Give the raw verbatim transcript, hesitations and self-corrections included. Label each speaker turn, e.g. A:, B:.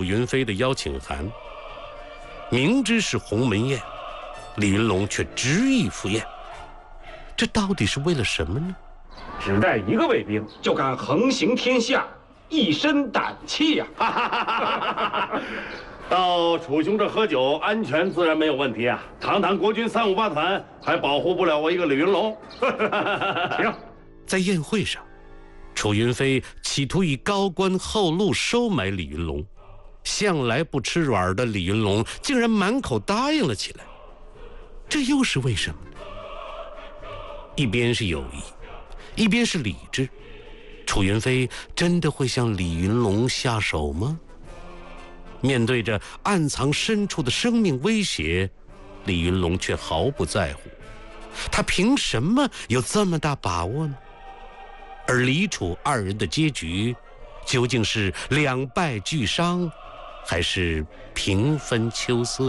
A: 云飞的邀请函，明知是鸿门宴，李云龙却执意赴宴，这到底是为了什么呢？
B: 只带一个卫兵就敢横行天下，一身胆气呀！
C: 到楚兄这喝酒，安全自然没有问题啊。堂堂国军三五八团，还保护不了我一个李云龙。
B: 停！
A: 在宴会上，楚云飞企图以高官厚禄收买李云龙，向来不吃软的李云龙竟然满口答应了起来。这又是为什么呢？一边是友谊，一边是理智，楚云飞真的会向李云龙下手吗？面对着暗藏深处的生命威胁，李云龙却毫不在乎。他凭什么有这么大把握呢？而李楚二人的结局，究竟是两败俱伤，还是平分秋色？